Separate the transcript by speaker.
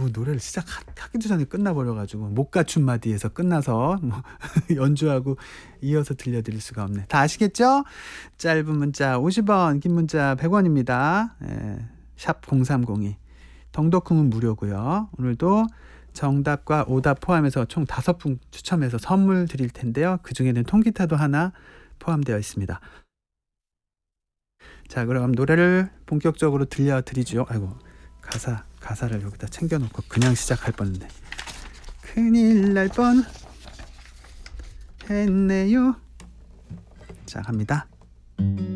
Speaker 1: 뭐 노래를 시작하기도 전에 끝나버려가지고 못 갖춘 마디에서 끝나서 뭐 연주하고 이어서 들려드릴 수가 없네. 다 아시겠죠? 짧은 문자 50원, 긴 문자 100원입니다. 샵 0302. 덩덕콩은 무료고요. 오늘도 정답과 오답 포함해서 총 5분 추첨해서 선물 드릴 텐데요. 그 중에는 통기타도 하나 포함되어 있습니다. 자, 그럼 노래를 본격적으로 들려드리죠. 아이고, 가사를 여기다 챙겨놓고 그냥 시작할 뻔했네. 큰일 날 뻔했네요. 자, 갑니다.